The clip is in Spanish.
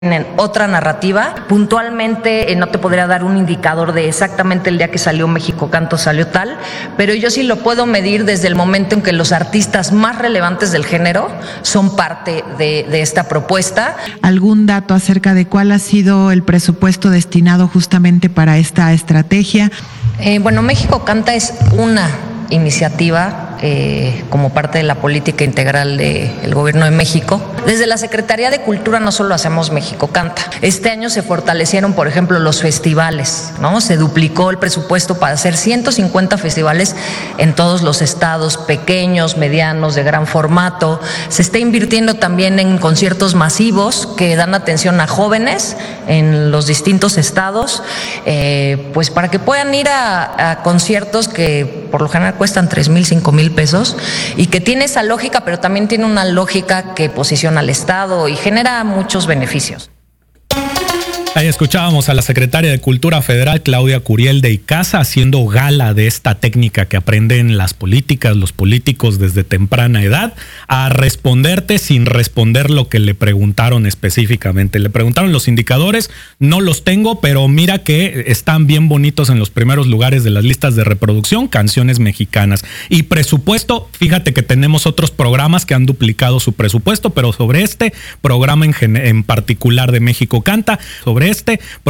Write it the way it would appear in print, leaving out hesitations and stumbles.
en otra narrativa. Puntualmente no te podría dar un indicador de exactamente el día que salió México Canta salió tal, pero yo sí lo puedo medir desde el momento en que los artistas más relevantes del género son parte de esta propuesta. ¿Algún dato acerca de cuál ha sido el presupuesto destinado justamente para esta estrategia? Bueno, México Canta es una iniciativa como parte de la política integral del Gobierno de México. Desde la Secretaría de Cultura no solo hacemos México Canta. Este año se fortalecieron, por ejemplo, los festivales, ¿no? Se duplicó el presupuesto para hacer 150 festivales en todos los estados, pequeños, medianos, de gran formato. Se está invirtiendo también en conciertos masivos que dan atención a jóvenes en los distintos estados, pues para que puedan ir a conciertos que por lo general cuestan 3,000, 5,000 pesos y que tiene esa lógica, pero también tiene una lógica que posiciona al Estado y genera muchos beneficios. Ahí escuchábamos a la secretaria de Cultura Federal, Claudia Curiel de Icaza, haciendo gala de esta técnica que aprenden las políticas, los políticos desde temprana edad, a responderte sin responder lo que le preguntaron específicamente. Le preguntaron los indicadores, no los tengo, pero mira que están bien bonitos en los primeros lugares de las listas de reproducción, canciones mexicanas. Y presupuesto, fíjate que tenemos otros programas que han duplicado su presupuesto, pero sobre este programa en particular de México Canta, sobre este